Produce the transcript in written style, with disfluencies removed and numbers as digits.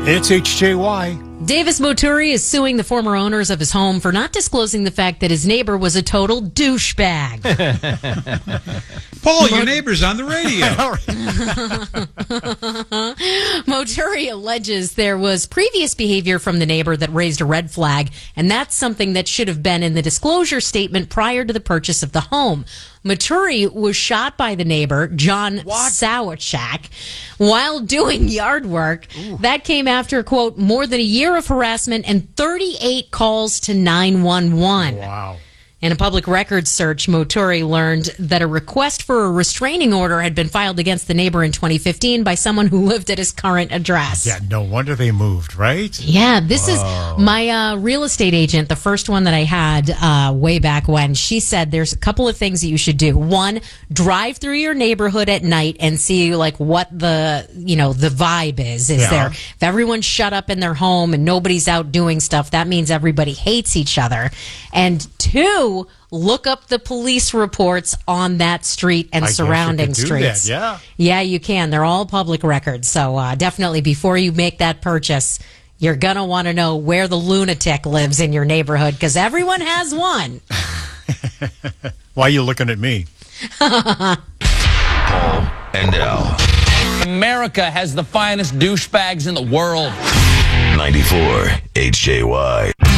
It's HJY. Davis Moturi is suing the former owners of his home for not disclosing the fact that his neighbor was a total douchebag. Paul, your neighbor's on the radio. Moturi alleges there was previous behavior from the neighbor that raised a red flag, and that's something that should have been in the disclosure statement prior to the purchase of the home. Moturi was shot by the neighbor, John Sawachak, while doing yard work. Ooh. That came after, quote, more than a year of harassment and 38 calls to 911. Wow. In a public records search, Moturi learned that a request for a restraining order had been filed against the neighbor in 2015 by someone who lived at his current address. Yeah, no wonder they moved, right? Yeah, this is my real estate agent, the first one that I had way back when. She said there's a couple of things that you should do. One, drive through your neighborhood at night and see like what the vibe is. Is there, if everyone's shut up in their home and nobody's out doing stuff, that means everybody hates each other. And two, look up the police reports on that street and surrounding streets. Yeah, you can. They're all public records. So definitely before you make that purchase, you're going to want to know where the lunatic lives in your neighborhood because everyone has one. Why are you looking at me? Paul and Al. America has the finest douchebags in the world. 94 HJY.